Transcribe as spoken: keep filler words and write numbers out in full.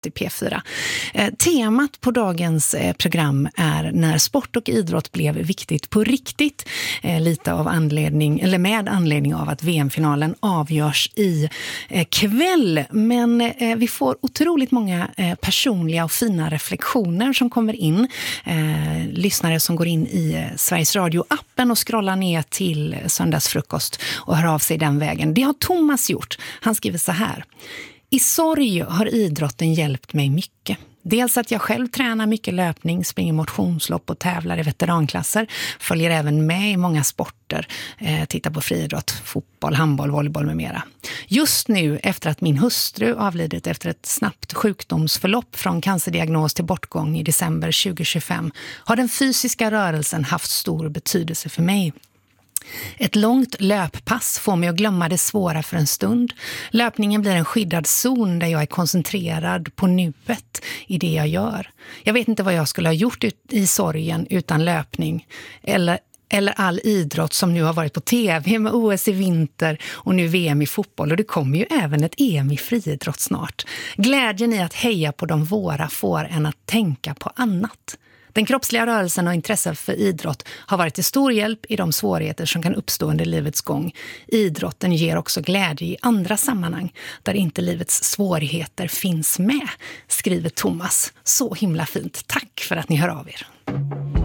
i P fyra. Eh, temat på dagens eh, program är när sport och idrott blev viktigt på riktigt. Eh, lite av anledning, eller med anledning av att V M-finalen avgörs i eh, kväll. Men eh, vi får otroligt många eh, personliga och fina reflektioner som kommer in. Eh, lyssnare som går in i eh, Sveriges Radio-appen och scrollar ner till söndagsfrukost och hör av sig den vägen. Det har Thomas gjort. Han skriver så här: i sorg har idrotten hjälpt mig mycket. Dels att jag själv tränar mycket löpning, springer motionslopp och tävlar i veteranklasser. Följer även med i många sporter, eh, tittar på friidrott, fotboll, handboll, volleyboll med mera. Just nu, efter att min hustru avlidit efter ett snabbt sjukdomsförlopp från cancerdiagnos till bortgång i december tjugo tjugofem, har den fysiska rörelsen haft stor betydelse för mig. Ett långt löppass får mig att glömma det svåra för en stund. Löpningen blir en skyddad zon där jag är koncentrerad på nuet i det jag gör. Jag vet inte vad jag skulle ha gjort i sorgen utan löpning. Eller, eller all idrott som nu har varit på tv med O S i vinter och nu V M i fotboll. Och det kommer ju även ett E M i friidrott snart. Glädjen i att heja på de våra får en att tänka på annat. Den kroppsliga rörelsen och intresset för idrott har varit till stor hjälp i de svårigheter som kan uppstå under livets gång. Idrotten ger också glädje i andra sammanhang där inte livets svårigheter finns med, skriver Thomas. Så himla fint. Tack för att ni hör av er.